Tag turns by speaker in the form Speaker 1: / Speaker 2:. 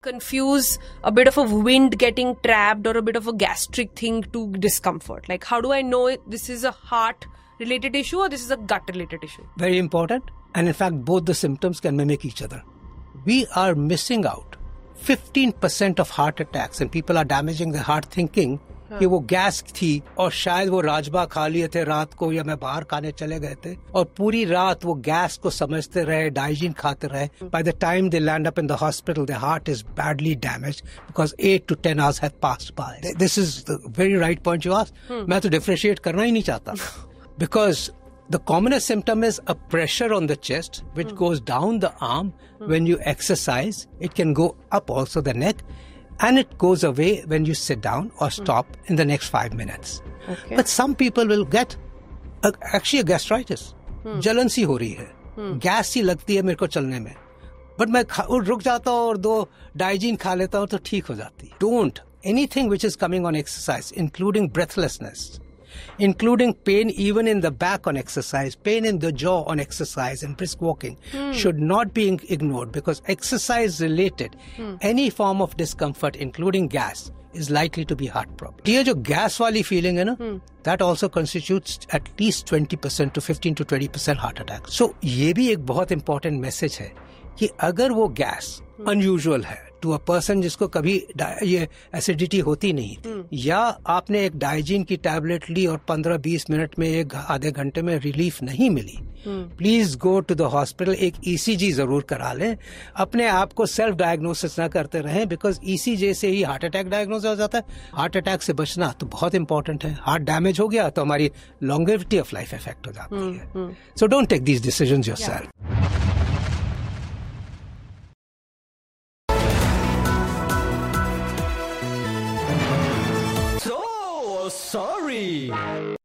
Speaker 1: confuse a bit of a wind getting trapped or a bit of a gastric thing to discomfort? Like, how do I know this is a heart related issue or this is a gut related issue?
Speaker 2: Very important. And in fact, both the symptoms can mimic each other. We are missing out 15% of heart attacks, and people are damaging their heart thinking कि वो gas थी और शायद वो राजमा खा लिए थे रात को या मैं बाहर खाने चले गए थे और पूरी रात वो गैस को समझते रहे, डाइजीन खाते रहे. By the time they land up in the hospital, their heart is badly damaged because 8 to 10 hours have passed by. This is the very right point you asked. मैं तो differentiate करना ही नहीं चाहता. Because the commonest symptom is a pressure on the chest, which goes down the arm when you exercise. It can go up also the neck. And it goes away when you sit down or stop in the next 5 minutes. Okay. But some people will get actually a gastritis. जलन सी हो रही है, gas C लगती है मेरे को चलने में. But मैं रुक जाता हूँ और 2 डाइजीन खा लेता हूँ तो ठीक हो जाती है. Don't. Anything which is coming on exercise, including breathlessness, including pain even in the back on exercise, pain in the jaw on exercise and brisk walking, should not be ignored, because exercise related any form of discomfort, including gas, is likely to be heart problem. ये जो gas वाली feeling है ना, that also constitutes at least 20% to 15 to 20% heart attack. So ये भी एक बहुत important message है कि अगर वो gas unusual है to a person जिसको कभी ये एसिडिटी होती नहीं थी, या आपने एक डाइजीन की टैबलेट ली और 15-20 मिनट में आधे घंटे में रिलीफ नहीं मिली, please go to the hospital. एक ईसीजी जरूर करा लें. अपने आप को सेल्फ डायग्नोसिस ना करते रहें, बिकॉज ईसीजी से ही हार्ट अटैक डायग्नोस हो जाता है. हार्ट अटैक से बचना तो बहुत इंपॉर्टेंट है. हार्ट डैमेज हो गया तो हमारी लॉन्गेविटी ऑफ लाइफ इफेक्ट हो जाती है. So don't take these decisions yourself.
Speaker 3: Sorry.